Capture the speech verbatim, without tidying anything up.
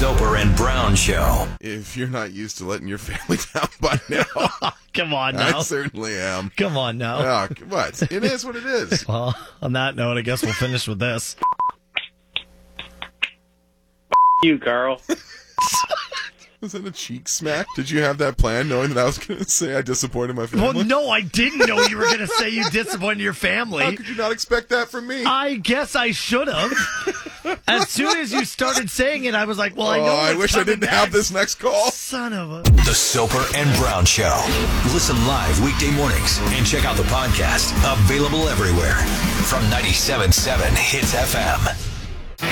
Soper and Brown Show. If you're not used to letting your family down by now, come on now. I certainly am. Come on now. Oh, what? It is what it is. Well, on that note, I guess we'll finish with this. You, Carl. Was that a cheek smack? Did you have that plan, knowing that I was going to say I disappointed my family? Well, no, I didn't know you were going to say you disappointed your family. How could you not expect that from me? I guess I should have. As soon as you started saying it, I was like, well, I know Oh, I what's wish I didn't next. have this next call. Son of a... The Soper and Brown Show. Listen live weekday mornings and check out the podcast. Available everywhere from ninety-seven point seven Hits F M.